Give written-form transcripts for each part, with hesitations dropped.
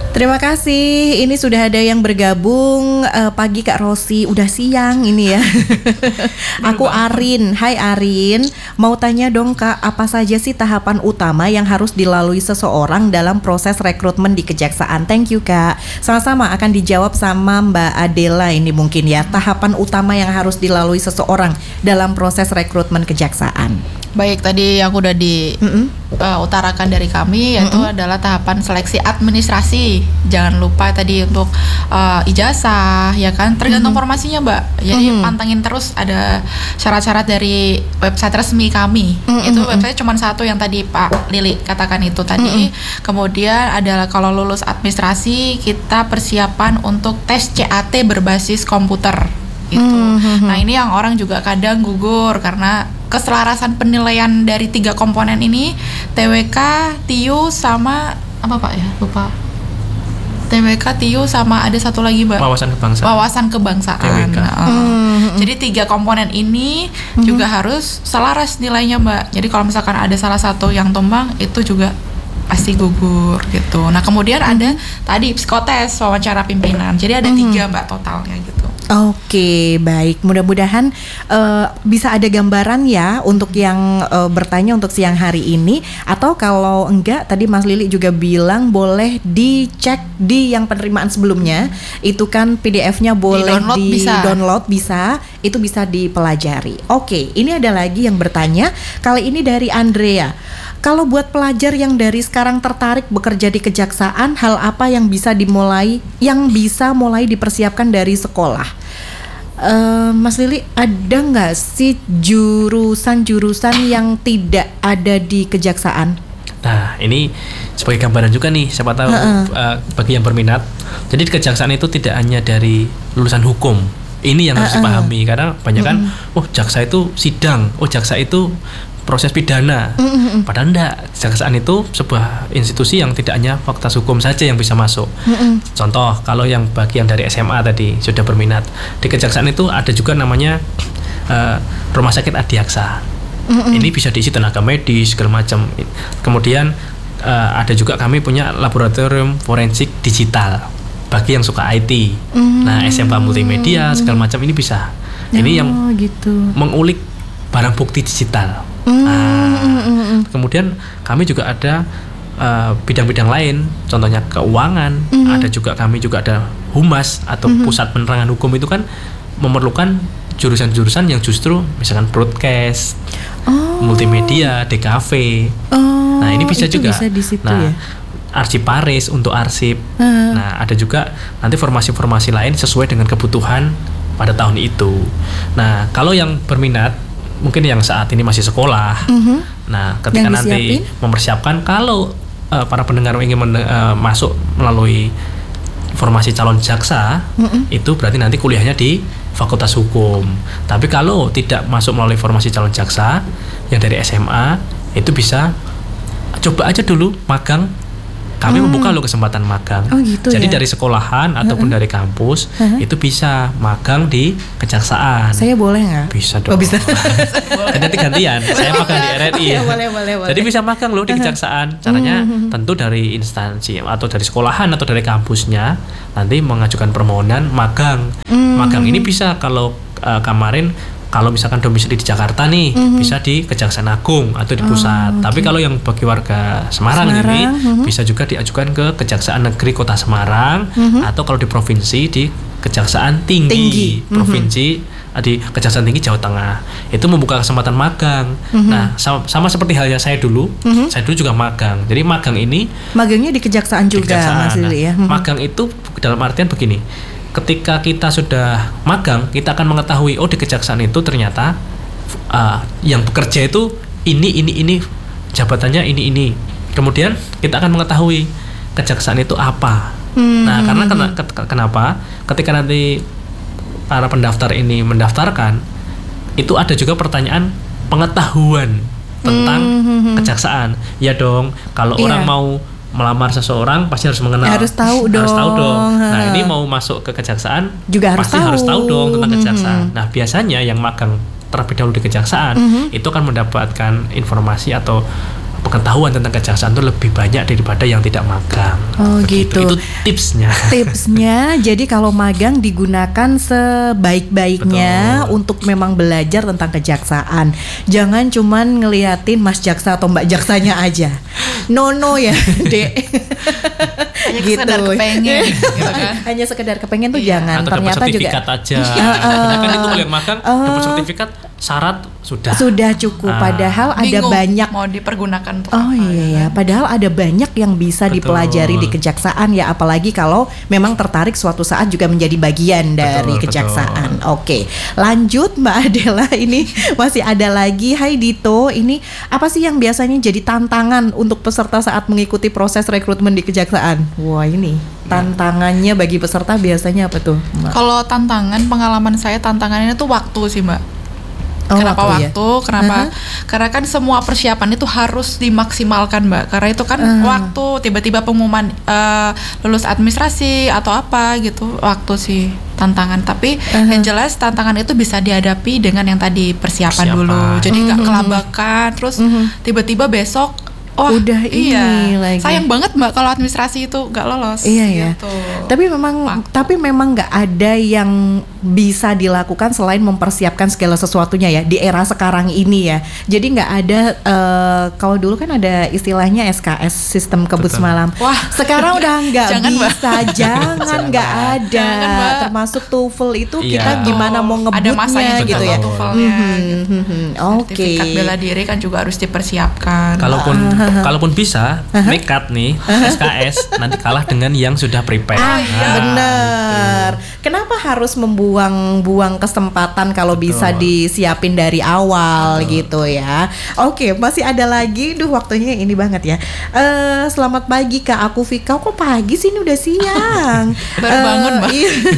Terima kasih. Ini sudah ada yang bergabung pagi Kak Rosi. Udah siang ini ya. Aku Arin. Hai Arin. Mau tanya dong Kak, apa saja sih tahapan utama yang harus dilalui seseorang dalam proses rekrutmen di Kejaksaan? Thank you Kak. Sama-sama akan dijawab sama Mbak Adela ini mungkin ya. Tahapan utama yang harus dilalui seseorang dalam proses rekrutmen Kejaksaan. Baik, tadi yang udah utarakan dari kami yaitu adalah tahapan seleksi administrasi. Jangan lupa tadi untuk ijazah, ya kan, tergantung formasinya Mbak. Jadi pantengin terus ada syarat-syarat dari website resmi kami. Itu website cuma satu yang tadi Pak Lili katakan itu tadi. Kemudian adalah kalau lulus administrasi kita persiapan untuk tes CAT berbasis komputer. Itu. Nah ini yang orang juga kadang gugur karena keselarasan penilaian dari 3 komponen ini, TWK, TIU sama apa Pak ya? Lupa. TWK, TIU sama ada satu lagi Mbak. Wawasan kebangsaan. Jadi 3 komponen ini juga harus selaras nilainya Mbak. Jadi kalau misalkan ada salah satu yang tumbang itu juga pasti gugur gitu. Nah kemudian ada tadi psikotes, wawancara pimpinan. Jadi ada 3 Mbak totalnya gitu. Oke, baik. Mudah-mudahan bisa ada gambaran ya untuk yang bertanya untuk siang hari ini. Atau kalau enggak, tadi Mas Lili juga bilang boleh dicek di yang penerimaan sebelumnya. Itu kan PDF-nya boleh di-download bisa. Itu bisa dipelajari. Oke, ini ada lagi yang bertanya. Kali ini dari Andrea. Kalau buat pelajar yang dari sekarang tertarik bekerja di Kejaksaan, hal apa yang bisa mulai dipersiapkan dari sekolah? Mas Lili, ada nggak sih jurusan-jurusan yang tidak ada di Kejaksaan? Nah, ini sebagai gambaran juga nih, siapa tahu bagi yang berminat. Jadi di Kejaksaan itu tidak hanya dari lulusan hukum. Ini yang harus dipahami karena banyak kan, jaksa itu sidang, jaksa itu proses pidana. Padahal enggak, Kejaksaan itu sebuah institusi yang tidak hanya fakultas hukum saja yang bisa masuk. Contoh, kalau yang bagian dari SMA tadi sudah berminat, di Kejaksaan itu ada juga namanya Rumah Sakit Adiaksa. Ini bisa diisi tenaga medis segala macam. Kemudian ada juga kami punya laboratorium forensik digital bagi yang suka IT. Nah, SMK multimedia segala macam ini bisa. Ini yang mengulik barang bukti digital. Kemudian kami juga ada bidang-bidang lain, contohnya keuangan. Ada juga kami juga ada humas atau pusat penerangan hukum, itu kan memerlukan jurusan-jurusan yang justru misalkan broadcast, multimedia, DKV. Nah ini bisa juga. Bisa di situ, nah, ya? Arsiparis untuk arsip. Nah ada juga nanti formasi-formasi lain sesuai dengan kebutuhan pada tahun itu. Nah kalau yang berminat mungkin yang saat ini masih sekolah, nah ketika nanti mempersiapkan, kalau para pendengar ingin masuk melalui formasi calon jaksa, itu berarti nanti kuliahnya di Fakultas Hukum. Tapi kalau tidak masuk melalui formasi calon jaksa yang dari SMA, itu bisa coba aja dulu magang. Kami membuka loh kesempatan magang. Jadi ya? Dari sekolahan ataupun dari kampus itu bisa magang di Kejaksaan. Saya boleh nggak? Bisa dong. Bisa. Nanti gantian. Saya magang di RRI. Ya, boleh. Jadi bisa magang loh di Kejaksaan. Caranya tentu dari instansi atau dari sekolahan atau dari kampusnya nanti mengajukan permohonan magang. Magang ini bisa kalau kemarin. Kalau misalkan domisili di Jakarta nih, bisa di Kejaksaan Agung atau di pusat. Tapi kalau yang bagi warga Semarang ini, bisa juga diajukan ke Kejaksaan Negeri Kota Semarang, atau kalau di provinsi di Kejaksaan Tinggi. Provinsi di Kejaksaan Tinggi Jawa Tengah. Itu membuka kesempatan magang. Nah, sama seperti halnya saya dulu juga magang. Jadi magang ini magangnya di Kejaksaan juga, Mas Lili ya. Magang itu dalam artian begini. Ketika kita sudah magang, kita akan mengetahui di Kejaksaan itu ternyata yang bekerja itu ini jabatannya ini. Kemudian kita akan mengetahui Kejaksaan itu apa. Nah, karena kenapa? Ketika nanti para pendaftar ini mendaftarkan, itu ada juga pertanyaan pengetahuan tentang Kejaksaan. Ya dong, kalau orang mau melamar seseorang pasti harus mengenal, harus tahu dong. Nah ini mau masuk ke Kejaksaan juga harus tahu dong tentang Kejaksaan. Nah biasanya yang magang terlebih dahulu di Kejaksaan itu kan mendapatkan informasi atau pengetahuan tentang kejaksaan itu lebih banyak daripada yang tidak magang. Oh gitu. Itu tipsnya. Tipsnya, jadi kalau magang digunakan sebaik-baiknya untuk memang belajar tentang kejaksaan. Jangan cuman ngeliatin Mas Jaksa atau Mbak Jaksanya aja. No ya, Dek. Hanya sekedar kepengen gitu kan. Hanya sekedar kepengen tuh jangan. Atau dapat Ternyata juga sertifikat aja. Kan itu melihat magang dapat sertifikat syarat sudah cukup. Padahal ada banyak mau dipergunakan untuk Oh apa, iya ya, padahal ada banyak yang bisa dipelajari di kejaksaan ya, apalagi kalau memang tertarik suatu saat juga menjadi bagian dari kejaksaan. Oke, lanjut Mbak Adela, ini masih ada lagi. Hai Dito, ini apa sih yang biasanya jadi tantangan untuk peserta saat mengikuti proses rekrutmen di kejaksaan? Wah ini tantangannya bagi peserta biasanya apa tuh, Mbak? Kalau tantangan, pengalaman saya tantangannya tuh waktu sih Mbak. Kenapa waktu? Ya? Kenapa? Karena kan semua persiapan itu harus dimaksimalkan, Mbak. Karena itu kan waktu, tiba-tiba pengumuman lulus administrasi atau apa gitu, waktu sih tantangan. Tapi yang jelas tantangan itu bisa dihadapi dengan yang tadi persiapan dulu. Jadi nggak kelabakan, terus tiba-tiba besok udah ini lagi. Sayang banget Mbak kalau administrasi itu nggak lolos. Iya gitu. ya. Tapi memang nggak ada yang bisa dilakukan selain mempersiapkan segala sesuatunya ya di era sekarang ini ya. Jadi nggak ada kalau dulu kan ada istilahnya SKS, sistem kebut semalam. Wah, sekarang udah nggak bisa. Mbak. Jangan nggak ada. Jangan, termasuk TOEFL itu kita gimana mau ngebutnya ada masanya gitu ya. Oke. Sertifikat bela diri kan juga harus dipersiapkan. Kalaupun bisa nekat nih SKS nanti kalah dengan yang sudah prepare. Bener. Kenapa harus membuang kesempatan kalau bisa disiapin dari awal gitu ya? Oke, masih ada lagi. Waktunya ini banget ya. Selamat pagi Kak, aku Vika. Kok pagi sih, ini udah siang? Baru bangun Mbak.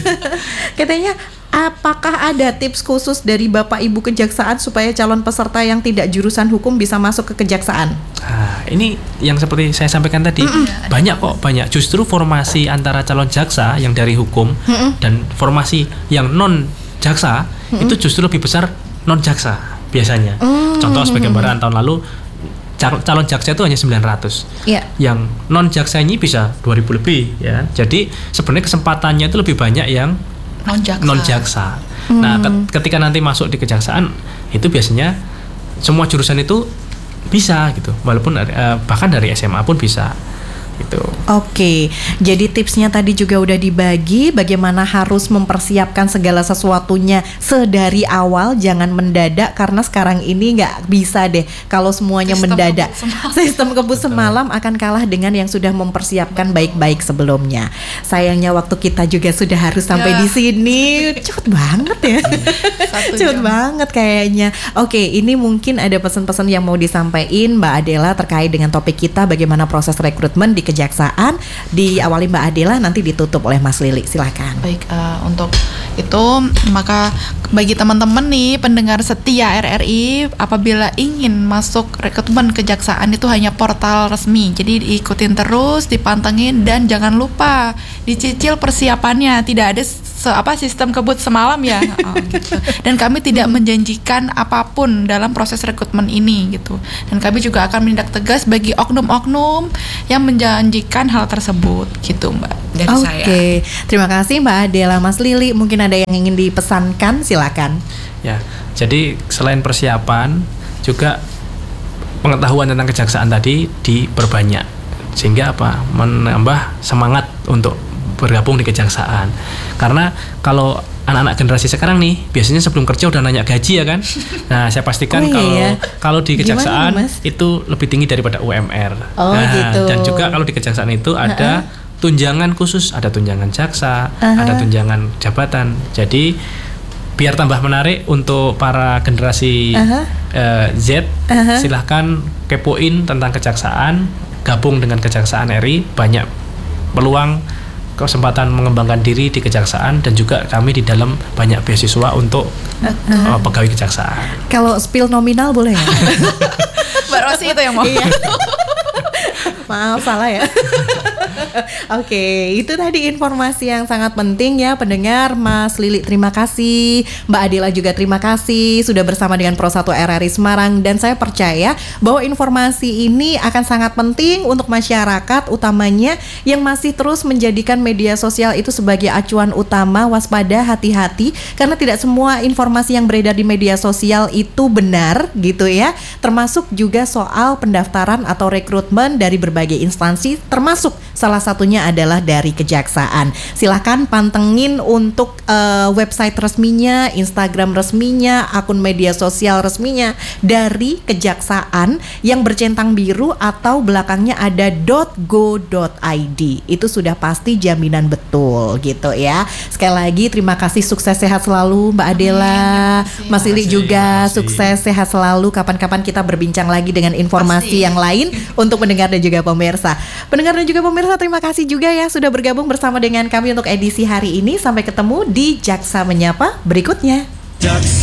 Katanya, apakah ada tips khusus dari Bapak Ibu Kejaksaan supaya calon peserta yang tidak jurusan hukum bisa masuk ke kejaksaan? Ini yang seperti saya sampaikan tadi, banyak. Justru formasi antara calon jaksa yang dari hukum dan formasi yang non jaksa itu justru lebih besar non jaksa biasanya. Contoh sebagai gambaran, tahun lalu calon jaksa itu hanya 900. Yang non jaksa ini bisa 2000 lebih ya. Jadi sebenarnya kesempatannya itu lebih banyak yang non jaksa. Nah, ketika nanti masuk di kejaksaan itu biasanya semua jurusan itu bisa gitu, walaupun bahkan dari SMA pun bisa gitu. Oke, jadi tipsnya tadi juga udah dibagi, bagaimana harus mempersiapkan segala sesuatunya sedari awal, jangan mendadak, karena sekarang ini nggak bisa deh kalau semuanya mendadak. Sistem kebut semalam akan kalah dengan yang sudah mempersiapkan baik-baik sebelumnya. Sayangnya waktu kita juga sudah harus sampai di sini. Cepet banget ya. Cepet banget kayaknya. Oke, ini mungkin ada pesan-pesan yang mau disampaikan Mbak Adela terkait dengan topik kita, bagaimana proses rekrutmen di kejaksaan. Diawali Mbak Adela, nanti ditutup oleh Mas Lili. Silakan. Baik, untuk itu maka bagi teman-teman nih pendengar setia RRI, apabila ingin masuk rekrutmen kejaksaan itu hanya portal resmi. Jadi diikutin terus, dipantengin, dan jangan lupa dicicil persiapannya. Tidak ada sistem kebut semalam ya. Gitu. Dan kami tidak menjanjikan apapun dalam proses rekrutmen ini gitu. Dan kami juga akan menindak tegas bagi oknum-oknum yang menjanjikan hal tersebut gitu Mbak dari saya. Oke, terima kasih Mbak Adela. Mas Lili, mungkin ada yang ingin dipesankan, silakan. Ya, jadi selain persiapan juga pengetahuan tentang kejaksaan tadi diperbanyak, sehingga menambah semangat untuk bergabung di kejaksaan. Karena kalau anak-anak generasi sekarang nih biasanya sebelum kerja udah nanya gaji ya kan. Nah, saya pastikan kalau di kejaksaan itu lebih tinggi daripada UMR. Gitu. Dan juga kalau di kejaksaan itu ada tunjangan khusus, ada tunjangan jaksa, ada tunjangan jabatan. Jadi biar tambah menarik untuk para generasi Z, silahkan kepoin tentang kejaksaan, gabung dengan Kejaksaan RI, banyak peluang, kesempatan mengembangkan diri di kejaksaan, dan juga kami di dalam banyak beasiswa untuk pegawai kejaksaan. Kalau spill nominal boleh ya? Mbak Rosi itu yang mau. Maaf, salah ya. Oke, itu tadi informasi yang sangat penting ya pendengar. Mas Lili terima kasih, Mbak Adela juga terima kasih sudah bersama dengan Pro 1 RRI Semarang, dan saya percaya bahwa informasi ini akan sangat penting untuk masyarakat, utamanya yang masih terus menjadikan media sosial itu sebagai acuan utama. Waspada, hati-hati, karena tidak semua informasi yang beredar di media sosial itu benar gitu ya, termasuk juga soal pendaftaran atau rekrutmen dari berbagai instansi, termasuk salah satunya adalah dari Kejaksaan. Silahkan pantengin untuk website resminya, Instagram resminya, akun media sosial resminya dari Kejaksaan yang bercentang biru atau belakangnya ada .go.id. Itu sudah pasti jaminan betul gitu ya. Sekali lagi terima kasih, sukses sehat selalu Mbak Adela. Mas Lili juga sukses sehat selalu. Kapan-kapan kita berbincang lagi dengan informasi yang lain untuk pendengar dan juga pemirsa. Pendengar dan juga pemirsa, terima kasih juga ya sudah bergabung bersama dengan kami untuk edisi hari ini. Sampai ketemu di Jaksa Menyapa berikutnya.